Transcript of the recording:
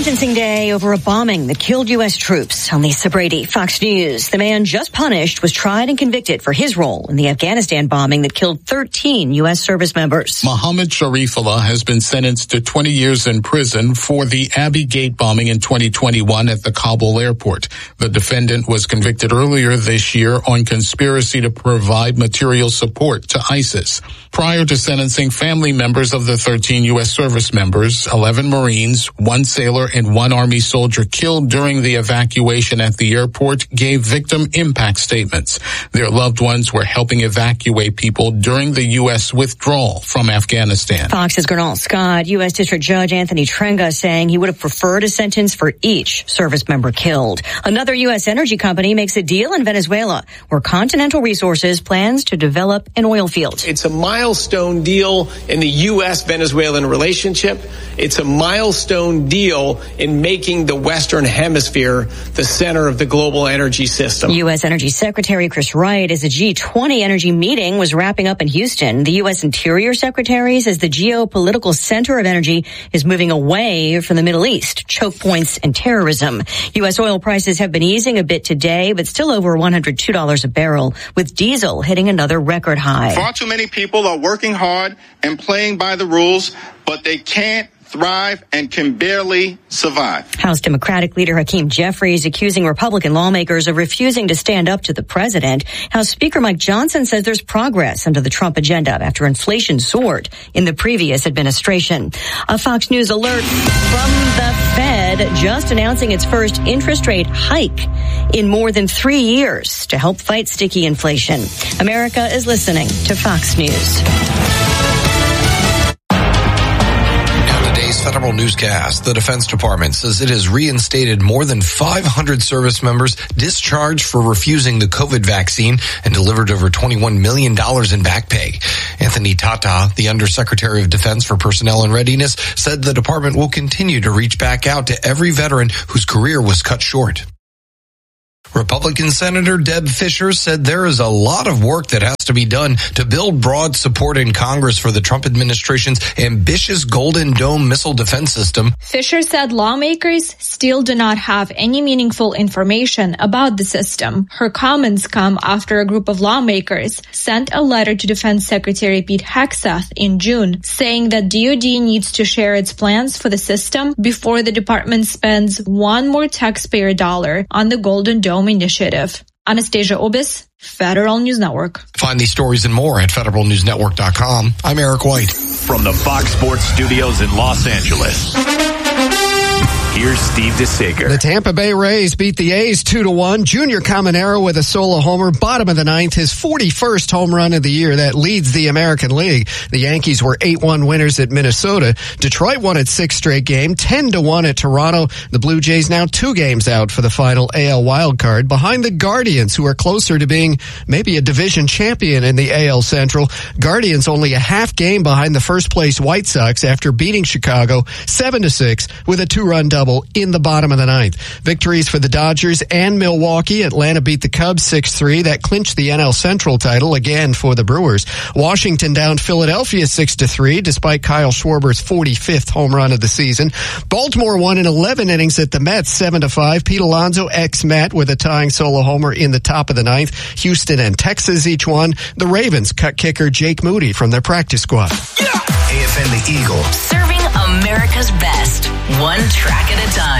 sentencing day over a bombing that killed U.S. troops. I'm Lisa Brady, Fox News. The man just punished was tried and convicted for his role in the Afghanistan bombing that killed 13 U.S. service members. Mohammed Sharifullah has been sentenced to 20 years in prison for the Abbey Gate bombing in 2021 at the Kabul airport. The defendant was convicted earlier this year on conspiracy to provide material support to ISIS. Prior to sentencing, family members of the 13 U.S. service members, 11 Marines, 1 sailor, and 1 Army soldier killed during the evacuation at the airport gave victim impact statements. Their loved ones were helping evacuate people during the U.S. withdrawal from Afghanistan. Fox's Gernal Scott, U.S. District Judge Anthony Trenga saying he would have preferred a sentence for each service member killed. Another U.S. energy company makes a deal in Venezuela where Continental Resources plans to develop an oil field. It's a milestone deal in the U.S.-Venezuelan relationship. It's a milestone deal in making the Western Hemisphere the center of the global energy system. U.S. Energy Secretary Chris Wright, as the G20 energy meeting was wrapping up in Houston, the U.S. Interior Secretary says the geopolitical center of energy is moving away from the Middle East, choke points, and terrorism. U.S. oil prices have been easing a bit today, but still over $102 a barrel, with diesel hitting another record high. Far too many people are working hard and playing by the rules, but they can't thrive and can barely survive. House Democratic leader Hakeem Jeffries accusing Republican lawmakers of refusing to stand up to the president. House Speaker Mike Johnson says there's progress under the Trump agenda after inflation soared in the previous administration. A Fox News alert from the Fed just announcing its first interest rate hike in more than 3 years to help fight sticky inflation. America is listening to Fox News. Federal newscast. The Defense Department says it has reinstated more than 500 service members discharged for refusing the COVID vaccine and delivered over $21 million in back pay. Anthony Tata, the Undersecretary of Defense for Personnel and Readiness, said the department will continue to reach back out to every veteran whose career was cut short. Republican Senator Deb Fischer said there is a lot of work that has to be done to build broad support in Congress for the Trump administration's ambitious Golden Dome missile defense system. Fischer said lawmakers still do not have any meaningful information about the system. Her comments come after a group of lawmakers sent a letter to Defense Secretary Pete Hegseth in June saying that DoD needs to share its plans for the system before the department spends one more taxpayer dollar on the Golden Dome initiative. Anastasia Obis, Federal News Network. Find these stories and more at federalnewsnetwork.com. I'm Eric White. From the Fox Sports Studios in Los Angeles, here's Steve DeSager. The Tampa Bay Rays beat the A's 2-1. Junior Caminero with a solo homer, bottom of the ninth, his 41st home run of the year. That leads the American League. The Yankees were 8-1 winners at Minnesota. Detroit won its sixth straight game, 10-1 at Toronto. The Blue Jays now 2 games out for the final AL wildcard, behind the Guardians, who are closer to being maybe a division champion in the AL Central. Guardians only a half game behind the first place White Sox after beating Chicago 7-6 with a 2-run double in the bottom of the ninth. Victories for the Dodgers and Milwaukee. Atlanta beat the Cubs 6-3. That clinched the NL Central title again for the Brewers. Washington downed Philadelphia 6-3 despite Kyle Schwarber's 45th home run of the season. Baltimore won in 11 innings at the Mets 7-5. Pete Alonso ex-Met with a tying solo homer in the top of the ninth. Houston and Texas each won. The Ravens cut kicker Jake Moody from their practice squad. AFN the Eagle. Serving America's best, one track at a time.